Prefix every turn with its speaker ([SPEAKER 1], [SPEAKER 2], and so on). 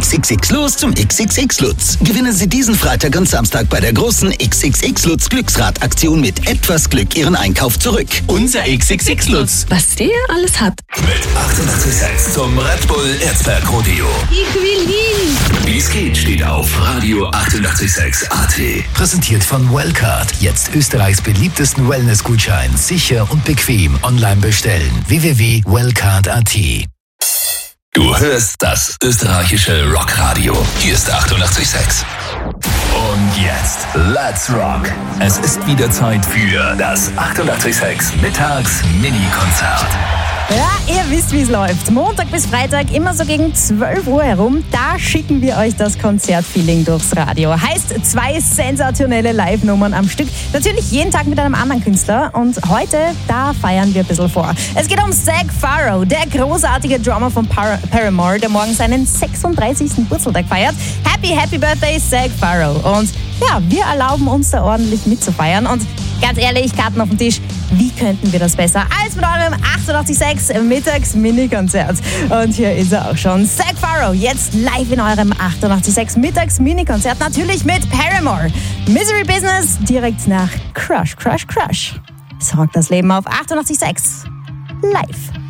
[SPEAKER 1] XXX los zum XXX Lutz. Gewinnen Sie diesen Freitag und Samstag bei der großen XXX Lutz Glücksrad-Aktion mit etwas Glück Ihren Einkauf zurück. Unser XXX Lutz.
[SPEAKER 2] Was der alles hat.
[SPEAKER 3] Mit 886 zum Red Bull Erzberg Rodeo.
[SPEAKER 2] Ich will hin.
[SPEAKER 3] Wie es geht, steht auf Radio 886 AT. Präsentiert von Wellcard. Jetzt Österreichs beliebtesten Wellness-Gutschein. Sicher und bequem online bestellen. www.wellcard.at. Du hörst das österreichische Rockradio. Hier ist 886. Und jetzt, let's rock. Es ist wieder Zeit für das 886 Mittags-Mini-Konzert.
[SPEAKER 4] Ja, ihr wisst, wie es läuft. Montag bis Freitag, immer so gegen 12 Uhr herum, da schicken wir euch das Konzertfeeling durchs Radio. Heißt 2 sensationelle Live-Nummern am Stück. Natürlich jeden Tag mit einem anderen Künstler. Und heute, da feiern wir ein bisschen vor. Es geht um Zac Farro, der großartige Drummer von Paramore, der morgen seinen 36. Geburtstag feiert. Happy Birthday, Zac Farro. Und ja, wir erlauben uns da ordentlich mitzufeiern. Und ganz ehrlich, Karten auf dem Tisch, wie könnten wir das besser als mit eurem 886 Mittags-Mini-Konzert? Und hier ist er auch schon. Zac Farro, jetzt live in eurem 886 Mittags-Mini-Konzert. Natürlich mit Paramore. Misery Business, direkt nach Crush. Sorgt das Leben auf 886 live.